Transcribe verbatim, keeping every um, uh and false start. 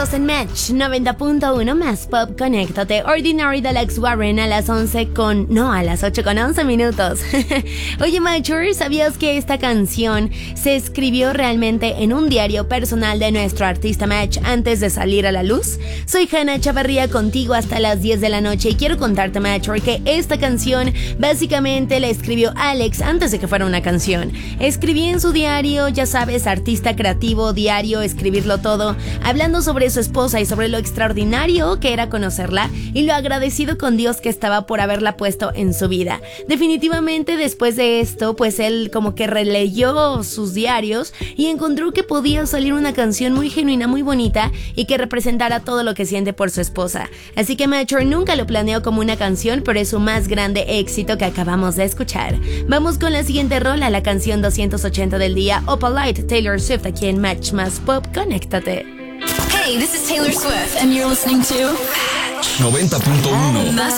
Seguimos en Match noventa punto uno más Pop, conéctate. Ordinary de Alex Warren a las once con... No, a las ocho con once minutos. Oye, Matcher, ¿sabías que esta canción se escribió realmente en un diario personal de nuestro artista Match antes de salir a la luz? Soy Hannah Chavarría contigo hasta las diez de la noche y quiero contarte, Matcher, que esta canción básicamente la escribió Alex antes de que fuera una canción. Escribí en su diario, ya sabes, artista creativo, diario, escribirlo todo, hablando sobre su esposa y sobre lo extraordinario que era conocerla y lo agradecido con Dios que estaba por haberla puesto en su vida. Definitivamente después de esto, pues él como que releyó sus diarios y encontró que podía salir una canción muy genuina, muy bonita y que representara todo lo que siente por su esposa. Así que Matcher nunca lo planeó como una canción, pero es su más grande éxito que acabamos de escuchar. Vamos con la siguiente rola, la canción doscientos ochenta del día, Opalite, Taylor Swift, aquí en Match más Pop, conéctate. Hey, this is Taylor Swift, and you're listening to noventa punto uno.